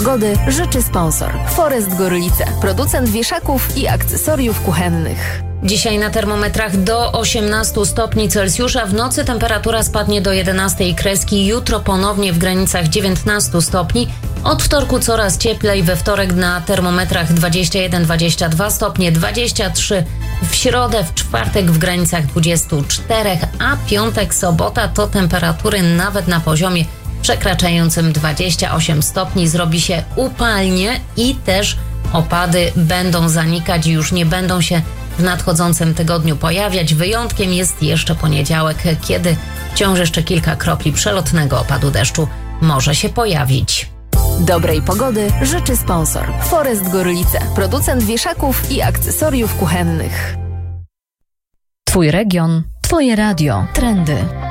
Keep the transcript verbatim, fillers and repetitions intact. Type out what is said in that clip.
Pogody życzy sponsor Forest Gorlice, producent wieszaków i akcesoriów kuchennych. Dzisiaj na termometrach do osiemnastu stopni Celsjusza, w nocy temperatura spadnie do jedenastej kreski, jutro ponownie w granicach dziewiętnastu stopni. Od wtorku coraz cieplej, we wtorek na termometrach dwadzieścia jeden dwadzieścia dwa stopnie, dwadzieścia trzy w środę, w czwartek w granicach dwudziestu czterech, a piątek, sobota to temperatury nawet na poziomie przekraczającym dwadzieścia osiem stopni. Zrobi się upalnie i też opady będą zanikać i już nie będą się w nadchodzącym tygodniu pojawiać. Wyjątkiem jest jeszcze poniedziałek, kiedy wciąż jeszcze kilka kropli przelotnego opadu deszczu może się pojawić. Dobrej pogody życzy sponsor Forest Gorlice, producent wieszaków i akcesoriów kuchennych. Twój region, Twoje radio, trendy.